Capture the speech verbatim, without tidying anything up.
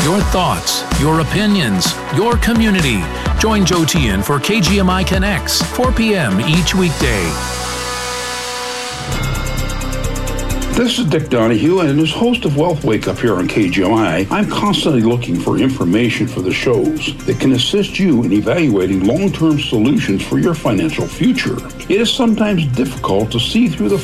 Your thoughts, your opinions, your community. Join Joe Tian for K G M I Connects, four p.m. each weekday. This is Dick Donahue, and as host of Wealth Wake Up here on K G M I, I'm constantly looking for information for the shows that can assist you in evaluating long-term solutions for your financial future. It is sometimes difficult to see through the